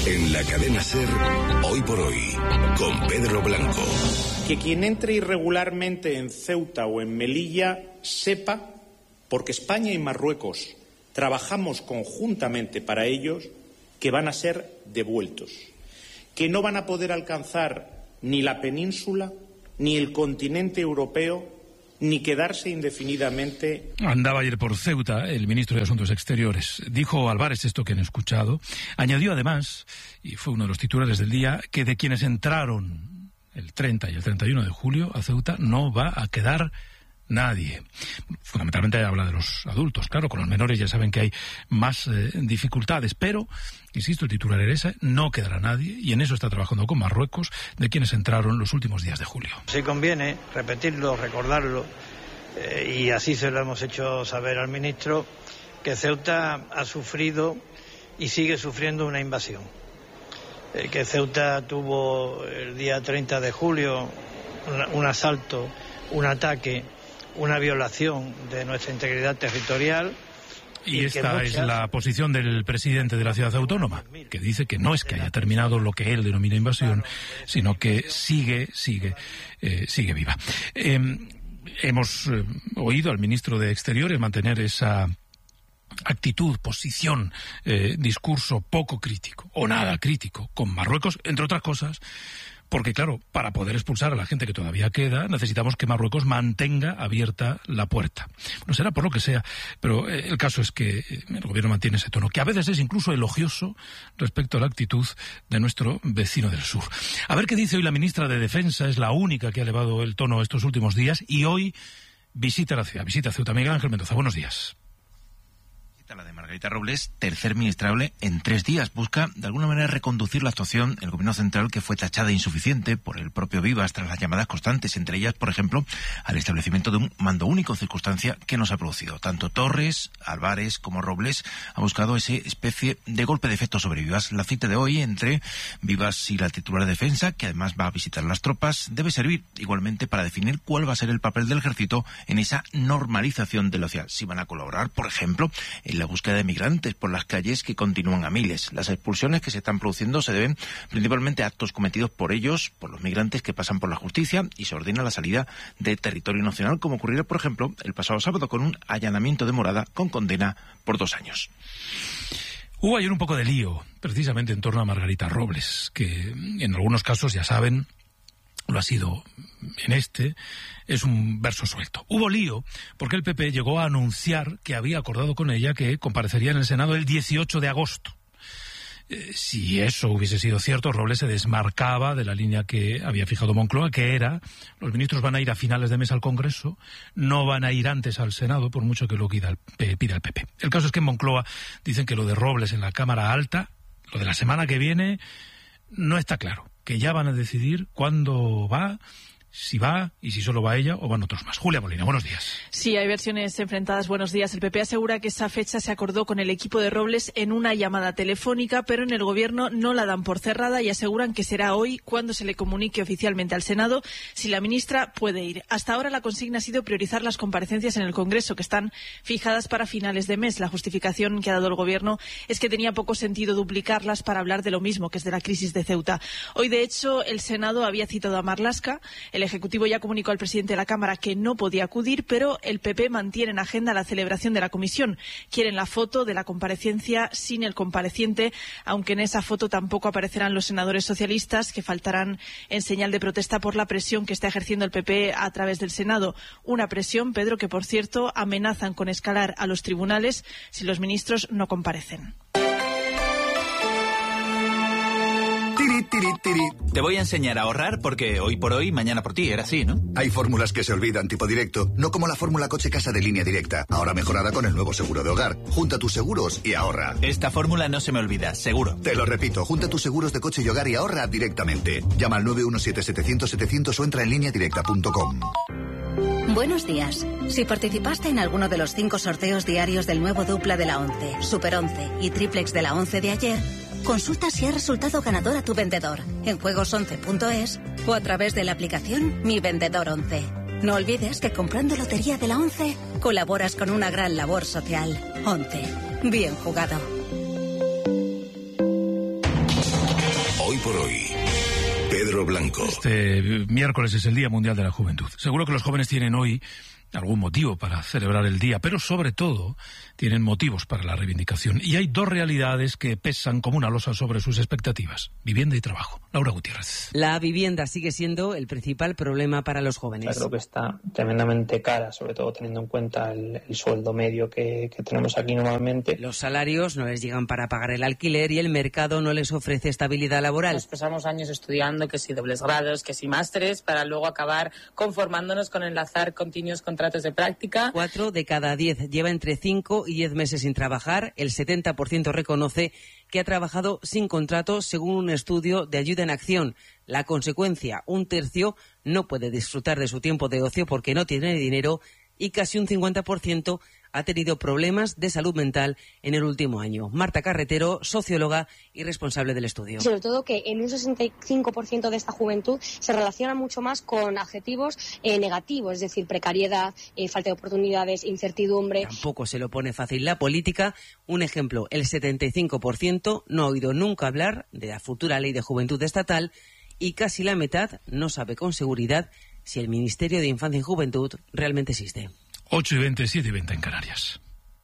En la cadena SER, Hoy por Hoy, con Pedro Blanco. Que quien entre irregularmente en Ceuta o en Melilla sepa, porque España y Marruecos trabajamos conjuntamente para ellos, que van a ser devueltos, que no van a poder alcanzar ni la península, ni el continente europeo, ni quedarse indefinidamente. Andaba ayer por Ceuta el ministro de Asuntos Exteriores. Dijo Álvarez esto que han escuchado. Añadió además, y fue uno de los titulares del día, que de quienes entraron el 30 y el 31 de julio a Ceuta no va a quedar nadie. Fundamentalmente habla de los adultos, claro, con los menores ya saben que hay más dificultades, pero, insisto, el titular era ese, no quedará nadie, y en eso está trabajando con Marruecos, de quienes entraron los últimos días de julio. Sí conviene repetirlo, recordarlo, y así se lo hemos hecho saber al ministro, que Ceuta ha sufrido y sigue sufriendo una invasión. Que Ceuta tuvo el día 30 de julio un asalto, un ataque, una violación de nuestra integridad territorial. Y esta es la posición del presidente de la ciudad autónoma, que dice que no es que haya terminado lo que él denomina invasión, sino que sigue viva. Hemos oído al ministro de Exteriores mantener esa actitud, posición, discurso poco crítico, o nada crítico, con Marruecos, entre otras cosas, porque claro, para poder expulsar a la gente que todavía queda, necesitamos que Marruecos mantenga abierta la puerta. No será por lo que sea, pero el caso es que el gobierno mantiene ese tono, que a veces es incluso elogioso respecto a la actitud de nuestro vecino del sur. A ver qué dice hoy la ministra de Defensa, es la única que ha elevado el tono estos últimos días, y hoy visita la ciudad, visita Ceuta. Miguel Ángel Mendoza, buenos días. La de Margarita Robles, tercer ministrable en 3 días, busca de alguna manera reconducir la actuación del gobierno central, que fue tachada de insuficiente por el propio Vivas tras las llamadas constantes, entre ellas, por ejemplo, al establecimiento de un mando único, circunstancia que no se ha producido. Tanto Torres, Álvarez como Robles ha buscado esa especie de golpe de efecto sobre Vivas. La cita de hoy entre Vivas y la titular de Defensa, que además va a visitar las tropas, debe servir igualmente para definir cuál va a ser el papel del ejército en esa normalización de la ciudad. Si van a colaborar, por ejemplo, en la búsqueda de migrantes por las calles, que continúan a miles. Las expulsiones que se están produciendo se deben principalmente a actos cometidos por ellos, por los migrantes que pasan por la justicia, y se ordena la salida de territorio nacional, como ocurrió, por ejemplo, el pasado sábado con un allanamiento de morada con condena por 2 años. Hubo ayer un poco de lío, precisamente en torno a Margarita Robles, que en algunos casos, ya saben, lo ha sido en este, es un verso suelto. Hubo lío porque el PP llegó a anunciar que había acordado con ella que comparecería en el Senado el 18 de agosto. Si eso hubiese sido cierto, Robles se desmarcaba de la línea que había fijado Moncloa, que era: los ministros van a ir a finales de mes al Congreso, no van a ir antes al Senado, por mucho que lo pida el PP. El caso es que en Moncloa dicen que lo de Robles en la Cámara Alta, lo de la semana que viene, no está claro, que ya van a decidir cuándo va, si va y si solo va ella o van otros más. Julia Molina, buenos días. Sí, hay versiones enfrentadas. Buenos días. El PP asegura que esa fecha se acordó con el equipo de Robles en una llamada telefónica, pero en el Gobierno no la dan por cerrada y aseguran que será hoy cuando se le comunique oficialmente al Senado si la ministra puede ir. Hasta ahora la consigna ha sido priorizar las comparecencias en el Congreso, que están fijadas para finales de mes. La justificación que ha dado el Gobierno es que tenía poco sentido duplicarlas para hablar de lo mismo, que es de la crisis de Ceuta. Hoy, de hecho, el Senado había citado a Marlaska. El Ejecutivo ya comunicó al presidente de la Cámara que no podía acudir, pero el PP mantiene en agenda la celebración de la comisión. Quieren la foto de la comparecencia sin el compareciente, aunque en esa foto tampoco aparecerán los senadores socialistas, que faltarán en señal de protesta por la presión que está ejerciendo el PP a través del Senado. Una presión, Pedro, que por cierto amenazan con escalar a los tribunales si los ministros no comparecen. Te voy a enseñar a ahorrar porque hoy por hoy, mañana por ti, era así, ¿no? Hay fórmulas que se olvidan, tipo directo, no como la fórmula coche-casa de Línea Directa, ahora mejorada con el nuevo seguro de hogar. Junta tus seguros y ahorra. Esta fórmula no se me olvida, seguro. Te lo repito, junta tus seguros de coche y hogar y ahorra directamente. Llama al 917-700-700 o entra en lineadirecta.com. Buenos días. Si participaste en alguno de los 5 sorteos diarios del nuevo dupla de la 11, Super 11 y triplex de la 11 de ayer, consulta si ha resultado ganador a tu vendedor en juegos11.es o a través de la aplicación Mi Vendedor 11. No olvides que comprando Lotería de la 11 colaboras con una gran labor social. 11. Bien jugado. por hoy. Pedro Blanco. Este miércoles es el Día Mundial de la Juventud. Seguro que los jóvenes tienen hoy algún motivo para celebrar el día, pero sobre todo tienen motivos para la reivindicación. Y hay dos realidades que pesan como una losa sobre sus expectativas: vivienda y trabajo. Laura Gutiérrez. La vivienda sigue siendo el principal problema para los jóvenes. Creo que está tremendamente cara, sobre todo teniendo en cuenta el sueldo medio que tenemos aquí normalmente. Los salarios no les llegan para pagar el alquiler y el mercado no les ofrece estabilidad laboral. Nos pasamos años estudiando, que si dobles grados, que si másteres, para luego acabar conformándonos con enlazar continuos contratos de práctica. 4 de cada 10 lleva entre 5 y 10 meses sin trabajar. El 70% reconoce que ha trabajado sin contrato, según un estudio de Ayuda en Acción. La consecuencia: un tercio no puede disfrutar de su tiempo de ocio porque no tiene dinero y casi un 50% ha tenido problemas de salud mental en el último año. Marta Carretero, socióloga y responsable del estudio. Sobre todo que en un 65% de esta juventud se relaciona mucho más con adjetivos negativos, es decir, precariedad, falta de oportunidades, incertidumbre. Tampoco se lo pone fácil la política. Un ejemplo: el 75% no ha oído nunca hablar de la futura ley de juventud estatal y casi la mitad no sabe con seguridad si el Ministerio de Infancia y Juventud realmente existe. 8:20, 7:20 en Canarias.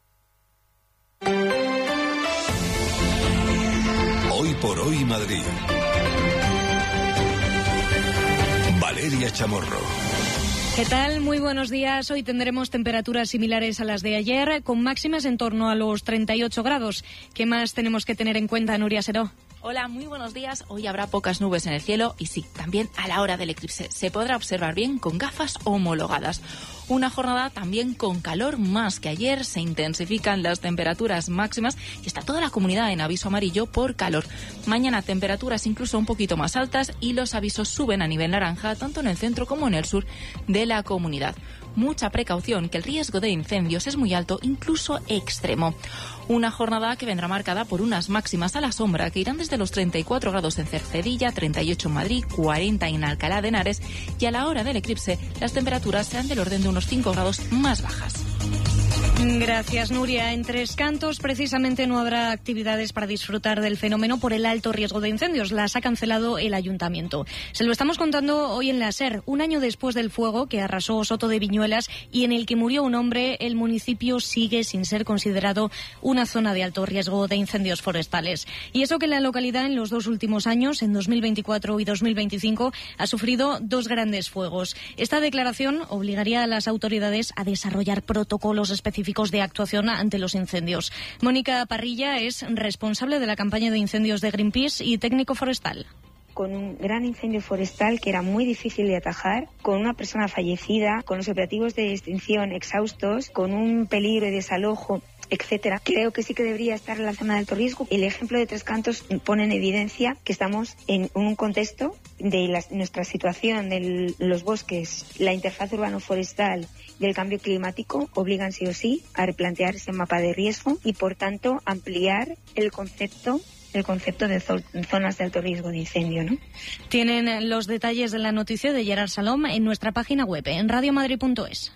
Hoy por hoy Madrid. Valeria Chamorro. ¿Qué tal? Muy buenos días. Hoy tendremos temperaturas similares a las de ayer, con máximas en torno a los 38 grados. ¿Qué más tenemos que tener en cuenta, Nuria Seró? Hola, muy buenos días. Hoy habrá pocas nubes en el cielo y sí, también a la hora del eclipse. Se podrá observar bien con gafas homologadas. Una jornada también con calor más que ayer. Se intensifican las temperaturas máximas y está toda la comunidad en aviso amarillo por calor. Mañana temperaturas incluso un poquito más altas y los avisos suben a nivel naranja tanto en el centro como en el sur de la comunidad. Mucha precaución, que el riesgo de incendios es muy alto, incluso extremo. Una jornada que vendrá marcada por unas máximas a la sombra que irán desde los 34 grados en Cercedilla, 38 en Madrid, 40 en Alcalá de Henares, y a la hora del eclipse las temperaturas serán del orden de unos 5 grados más bajas. Gracias, Nuria. En Tres Cantos precisamente no habrá actividades para disfrutar del fenómeno por el alto riesgo de incendios. Las ha cancelado el ayuntamiento. Se lo estamos contando hoy en la SER. Un año después del fuego que arrasó Soto de Viñuelas y en el que murió un hombre, el municipio sigue sin ser considerado una zona de alto riesgo de incendios forestales. Y eso que la localidad en los dos últimos años, en 2024 y 2025, ha sufrido 2 grandes fuegos. Esta declaración obligaría a las autoridades a desarrollar protocolos específicos de actuación ante los incendios. Mónica Parrilla es responsable de la campaña de incendios de Greenpeace y técnico forestal. Con un gran incendio forestal que era muy difícil de atajar, con una persona fallecida, con los operativos de extinción exhaustos, con un peligro de desalojo, etcétera. Creo que sí que debería estar en la zona de alto riesgo. El ejemplo de Tres Cantos pone en evidencia que estamos en un contexto de nuestra situación de los bosques, la interfaz urbano-forestal y el cambio climático obligan sí o sí a replantear ese mapa de riesgo y, por tanto, ampliar el concepto de zonas de alto riesgo de incendio, ¿no? Tienen los detalles de la noticia de Gerard Salom en nuestra página web, en radiomadrid.es.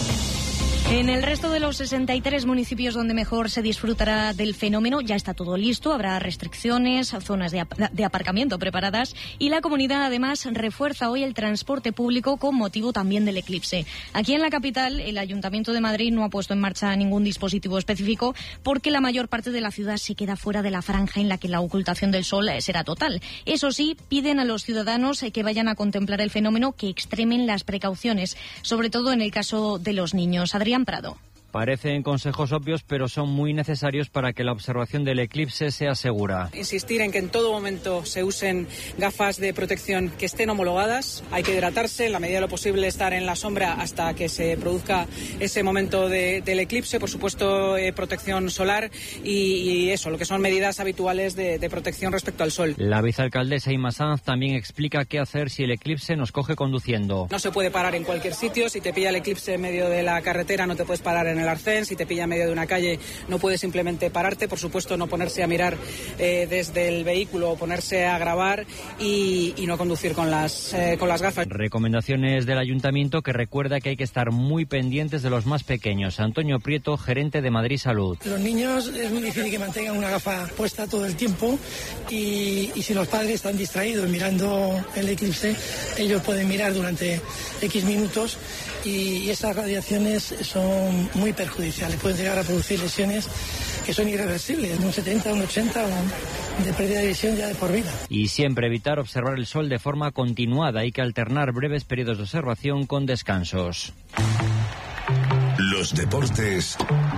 En el resto de los 63 municipios donde mejor se disfrutará del fenómeno ya está todo listo. Habrá restricciones, zonas de aparcamiento preparadas y la comunidad además refuerza hoy el transporte público con motivo también del eclipse. Aquí en la capital el Ayuntamiento de Madrid no ha puesto en marcha ningún dispositivo específico porque la mayor parte de la ciudad se queda fuera de la franja en la que la ocultación del sol será total. Eso sí, piden a los ciudadanos que vayan a contemplar el fenómeno que extremen las precauciones, sobre todo en el caso de los niños. Adrián Prado. Parecen consejos obvios, pero son muy necesarios para que la observación del eclipse sea segura. Insistir en que en todo momento se usen gafas de protección que estén homologadas. Hay que hidratarse, en la medida de lo posible estar en la sombra hasta que se produzca ese momento del eclipse. Por supuesto, protección solar y eso, lo que son medidas habituales de protección respecto al sol. La vicealcaldesa Inma Sanz también explica qué hacer si el eclipse nos coge conduciendo. No se puede parar en cualquier sitio. Si te pilla el eclipse en medio de la carretera, no te puedes parar en el el arcén, si te pilla en medio de una calle no puede simplemente pararte, por supuesto no ponerse a mirar desde el vehículo o ponerse a grabar y no conducir con las gafas. Recomendaciones del Ayuntamiento que recuerda que hay que estar muy pendientes de los más pequeños. Antonio Prieto, gerente de Madrid Salud. Los niños es muy difícil que mantengan una gafa puesta todo el tiempo y si los padres están distraídos mirando el eclipse, ellos pueden mirar durante X minutos y esas radiaciones son muy perjudiciales. Pueden llegar a producir lesiones que son irreversibles, de un 70, un 80 o de pérdida de visión ya de por vida. Y siempre evitar observar el sol de forma continuada. Hay que alternar breves periodos de observación con descansos. Los deportes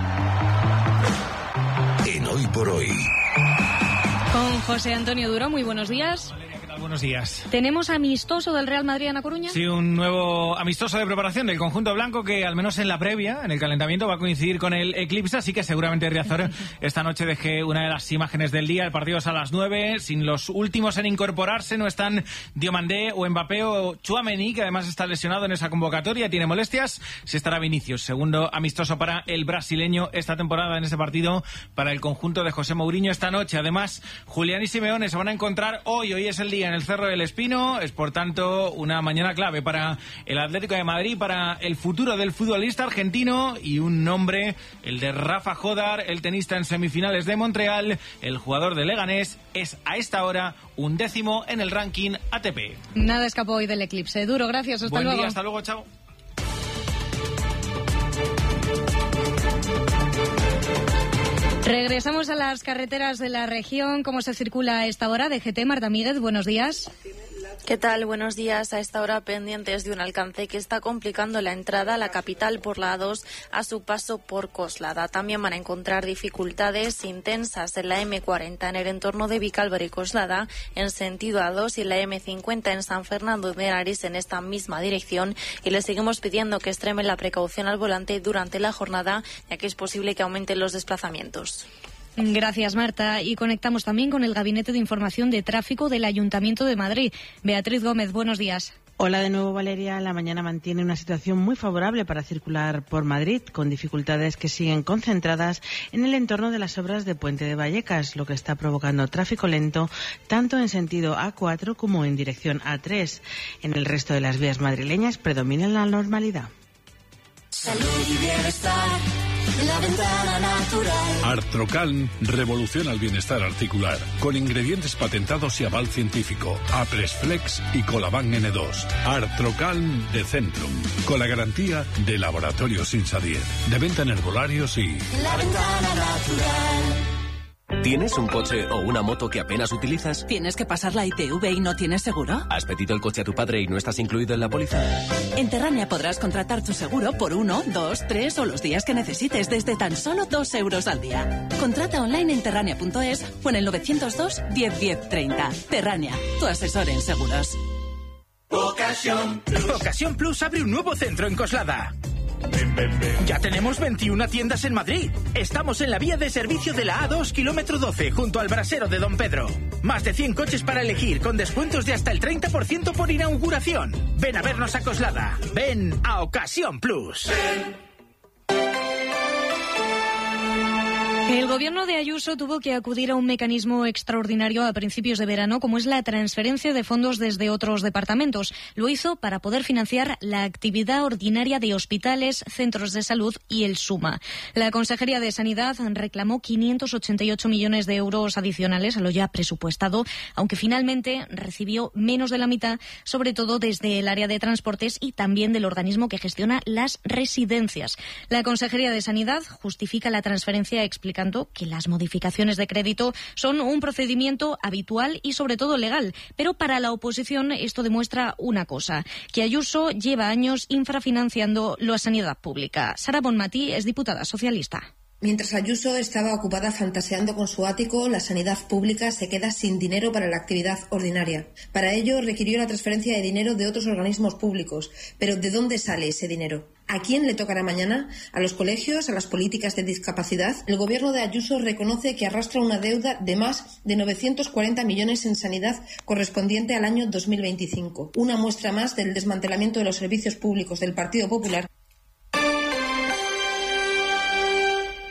en Hoy por Hoy. Con José Antonio Duro, muy buenos días. Buenos días. ¿Tenemos amistoso del Real Madrid en A Coruña? Sí, un nuevo amistoso de preparación del conjunto blanco que al menos en la previa, en el calentamiento, va a coincidir con el eclipse, así que seguramente Riazor esta noche deje una de las imágenes del día. El partido es a las 9, sin los últimos en incorporarse, no están Diomandé o Mbappé o Tchouaméni, que además está lesionado en esa convocatoria, tiene molestias. Si estará Vinicius, segundo amistoso para el brasileño esta temporada en ese partido para el conjunto de José Mourinho esta noche. Además, Julián y Simeone se van a encontrar hoy es el día en el Cerro del Espino, es por tanto una mañana clave para el Atlético de Madrid, para el futuro del futbolista argentino y un nombre, el de Rafa Jodar, el tenista en semifinales de Montreal, el jugador de Leganés, es a esta hora 11º en el ranking ATP. Nada escapó hoy del eclipse. Duro, gracias, hasta luego. Buen día, hasta luego, chao. Regresamos a las carreteras de la región. ¿Cómo se circula a esta hora? DGT, Marta Míguez, buenos días. ¿Qué tal? Buenos días. A esta hora pendientes de un alcance que está complicando la entrada a la capital por la A2 a su paso por Coslada. También van a encontrar dificultades intensas en la M40 en el entorno de Vicálvaro y Coslada en sentido A2 y la M50 en San Fernando de Henares en esta misma dirección. Y les seguimos pidiendo que extremen la precaución al volante durante la jornada, ya que es posible que aumenten los desplazamientos. Gracias, Marta. Y conectamos también con el Gabinete de Información de Tráfico del Ayuntamiento de Madrid. Beatriz Gómez, buenos días. Hola de nuevo, Valeria. La mañana mantiene una situación muy favorable para circular por Madrid, con dificultades que siguen concentradas en el entorno de las obras de Puente de Vallecas, lo que está provocando tráfico lento tanto en sentido A4 como en dirección A3. En el resto de las vías madrileñas predomina la normalidad. Salud y bienestar. La ventana natural. Artrocalm revoluciona el bienestar articular con ingredientes patentados y aval científico. Apresflex y Colaban N2. Artrocalm de Centrum, con la garantía de Laboratorios Insadier. De venta en herbolarios y... La ventana natural. ¿Tienes un coche o una moto que apenas utilizas? ¿Tienes que pasar la ITV y no tienes seguro? ¿Has pedido el coche a tu padre y no estás incluido en la póliza? En Terrania podrás contratar tu seguro por 1, 2, 3 o los días que necesites desde tan solo 2 euros al día. Contrata online en terrania.es o en el 902 10 10 30. Terrania, tu asesor en seguros. Ocasión Plus. Ocasión Plus abre un nuevo centro en Coslada. Ya tenemos 21 tiendas en Madrid. Estamos en la vía de servicio de la A2, kilómetro 12, junto al brasero de Don Pedro. Más de 100 coches para elegir, con descuentos de hasta el 30% por inauguración. Ven a vernos a Coslada. Ven a Ocasión Plus. El gobierno de Ayuso tuvo que acudir a un mecanismo extraordinario a principios de verano, como es la transferencia de fondos desde otros departamentos. Lo hizo para poder financiar la actividad ordinaria de hospitales, centros de salud y el SUMA. La Consejería de Sanidad reclamó 588 millones de euros adicionales a lo ya presupuestado, aunque finalmente recibió menos de la mitad, sobre todo desde el área de transportes y también del organismo que gestiona las residencias. La Consejería de Sanidad justifica la transferencia explicando que las modificaciones de crédito son un procedimiento habitual y sobre todo legal, pero para la oposición esto demuestra una cosa, que Ayuso lleva años infrafinanciando la sanidad pública. Sara Bonmatí es diputada socialista. Mientras Ayuso estaba ocupada fantaseando con su ático, la sanidad pública se queda sin dinero para la actividad ordinaria. Para ello requirió la transferencia de dinero de otros organismos públicos. Pero ¿de dónde sale ese dinero? ¿A quién le tocará mañana? ¿A los colegios? ¿A las políticas de discapacidad? El gobierno de Ayuso reconoce que arrastra una deuda de más de 940 millones en sanidad correspondiente al año 2025. Una muestra más del desmantelamiento de los servicios públicos del Partido Popular.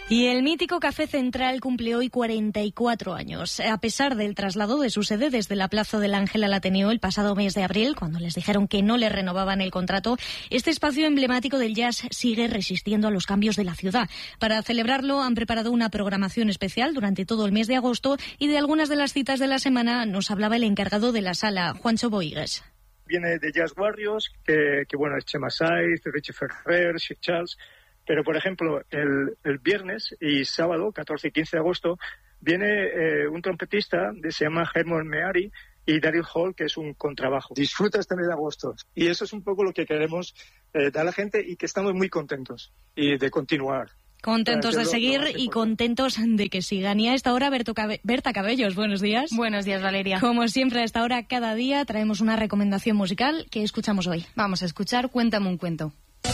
Y el mítico Café Central cumple hoy 44 años. A pesar del traslado de su sede desde la Plaza del Ángel al Ateneo el pasado mes de abril, cuando les dijeron que no les renovaban el contrato, este espacio emblemático del jazz sigue resistiendo a los cambios de la ciudad. Para celebrarlo han preparado una programación especial durante todo el mes de agosto y de algunas de las citas de la semana nos hablaba el encargado de la sala, Juancho Boigues. Viene de Jazz Warriors, que bueno, es Chema Saiz, Richie Ferrer, Sheikh Charles. Pero, por ejemplo, el viernes y sábado, 14 y 15 de agosto, viene un trompetista, se llama Hermon Meari, y Daryl Hall, que es un contrabajo. Disfruta este mes de agosto. Y eso es un poco lo que queremos dar a la gente y que estamos muy contentos y de continuar. Contentos de seguir y contentos de que sigan. Y a esta hora, Berta Cabellos, buenos días. Buenos días, Valeria. Como siempre, a esta hora, cada día, traemos una recomendación musical que escuchamos hoy. Vamos a escuchar Cuéntame un cuento.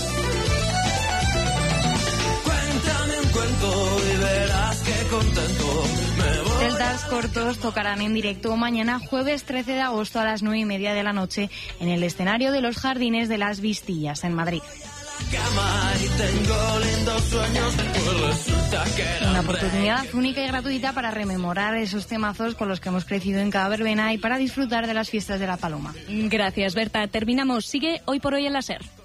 Y verás qué contento me voy. Celtas Cortos tocarán en directo mañana jueves 13 de agosto a las 9:30 de la noche en el escenario de los Jardines de las Vistillas en Madrid. Una oportunidad única y gratuita para rememorar esos temazos con los que hemos crecido en cada verbena y para disfrutar de las fiestas de la Paloma. Gracias, Berta. Terminamos. Sigue Hoy por Hoy en la SER.